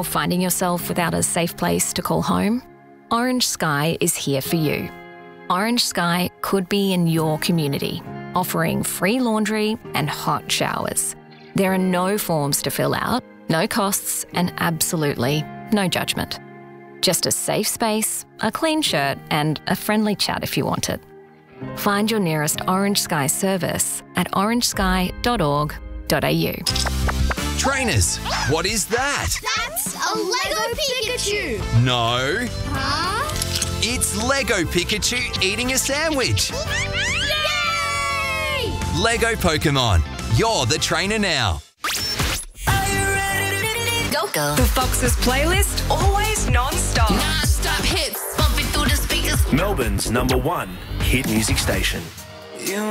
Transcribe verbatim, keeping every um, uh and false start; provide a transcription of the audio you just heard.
you're finding yourself without a safe place to call home, Orange Sky is here for you. Orange Sky could be in your community, offering free laundry and hot showers. There are no forms to fill out, no costs, and absolutely no judgment. Just a safe space, a clean shirt, and a friendly chat if you want it. Find your nearest Orange Sky service at orange sky dot org dot a u. Trainers, what is that? That's a Lego Pikachu! No, Huh? it's Lego Pikachu eating a sandwich. Yay! Lego Pokemon, you're the trainer now. Go, go. The Foxes playlist, always non-stop. Non-stop hits, bumping through the speakers. Melbourne's number one hit music station.